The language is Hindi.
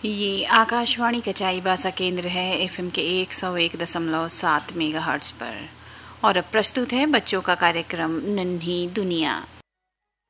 ये आकाशवाणी का चाईबासा केंद्र है एफएम के 101.7 मेगाहर्ट्ज़ पर। और अब प्रस्तुत है बच्चों का कार्यक्रम नन्ही दुनिया।